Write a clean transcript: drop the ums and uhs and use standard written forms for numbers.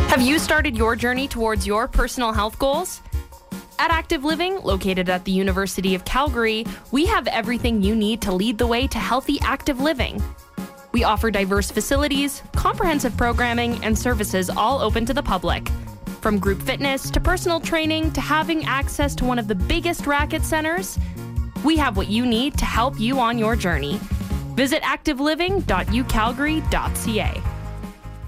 Have you started your journey towards your personal health goals? At Active Living, located at the University of Calgary, we have everything you need to lead the way to healthy active living. We offer diverse facilities, comprehensive programming, and services all open to the public. From group fitness to personal training to having access to one of the biggest racket centers, we have what you need to help you on your journey. Visit activeliving.ucalgary.ca.